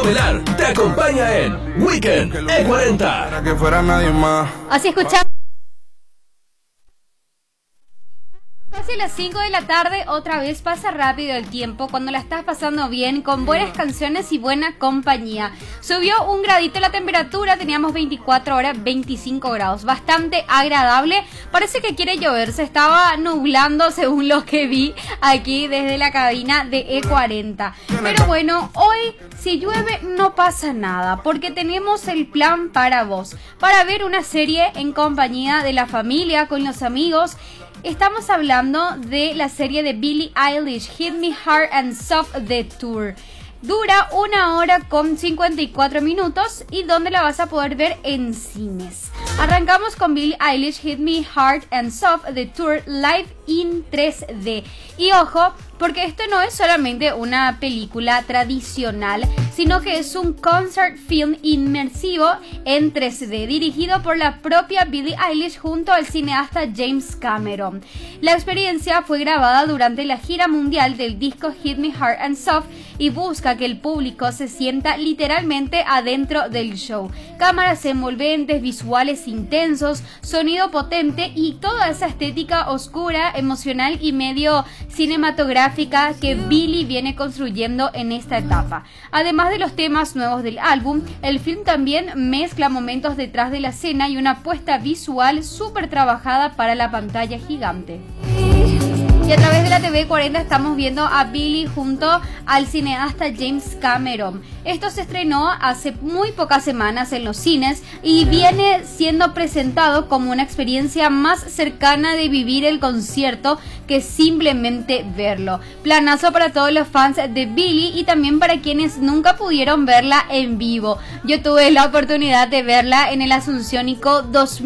Modelar te acompaña en Weekend E40. Así escuchamos. Casi las 5 de la tarde, otra vez pasa rápido el tiempo cuando la estás pasando bien, con buenas canciones y buena compañía. Subió un gradito la temperatura, teníamos 24 horas, 25 grados, bastante agradable. Parece que quiere llover, se estaba nublando según lo que vi aquí desde la cabina de E40. Pero bueno, hoy si llueve no pasa nada, porque tenemos el plan para vos, para ver una serie en compañía de la familia, con los amigos. Estamos hablando de la serie de Billie Eilish, Hit Me Hard and Soft The Tour. Dura 1 hora con 54 minutos y donde la vas a poder ver en cines. Arrancamos con Billie Eilish, Hit Me Hard and Soft The Tour Live in 3D. Y ojo, porque esto no es solamente una película tradicional, sino que es un concert film inmersivo en 3D, dirigido por la propia Billie Eilish junto al cineasta James Cameron. La experiencia fue grabada durante la gira mundial del disco Hit Me Hard and Soft y busca que el público se sienta literalmente adentro del show. Cámaras envolventes, visuales intensos, sonido potente y toda esa estética oscura, emocional y medio cinematográfica que Billie viene construyendo en esta etapa. Además de los temas nuevos del álbum, el film también mezcla momentos detrás de la escena y una puesta visual súper trabajada para la pantalla gigante. Y a través de la TV 40 estamos viendo a Billie junto al cineasta James Cameron. Esto se estrenó hace muy pocas semanas en los cines y viene siendo presentado como una experiencia más cercana de vivir el concierto que simplemente verlo. Planazo para todos los fans de Billie y también para quienes nunca pudieron verla en vivo. Yo tuve la oportunidad de verla en el Asunciónico 2000.